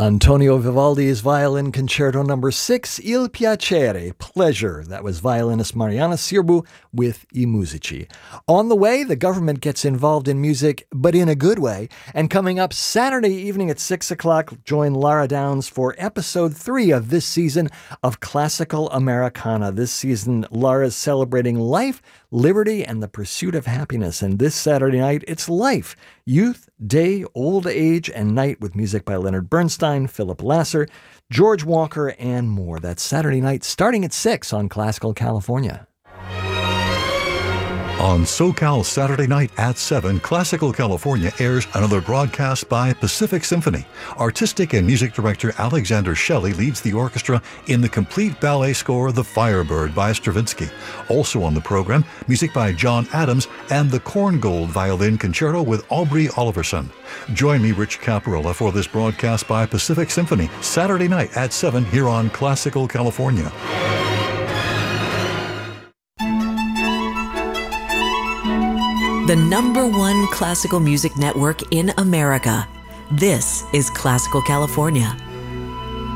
Antonio Vivaldi's Violin Concerto No. 6, Il Piacere, Pleasure. That was violinist Mariana Sirbu with I Musici. On the way, the government gets involved in music, but in a good way. And coming up Saturday evening at 6 o'clock, join Lara Downs for episode 3 of this season of Classical Americana. This season, Lara's celebrating life, liberty, and the pursuit of happiness. And this Saturday night, it's life, youth, day, old age, and night with music by Leonard Bernstein, Philip Lasser, George Walker, and more. That's Saturday night starting at 6 on Classical California. On SoCal Saturday night at 7, Classical California airs another broadcast by Pacific Symphony. Artistic and music director Alexander Shelley leads the orchestra in the complete ballet score The Firebird by Stravinsky. Also on the program, music by John Adams and the Korngold Violin Concerto with Aubrey Oliverson. Join me, Rich Caparella, for this broadcast by Pacific Symphony, Saturday night at 7 here on Classical California. The #1 classical music network in America. This is Classical California.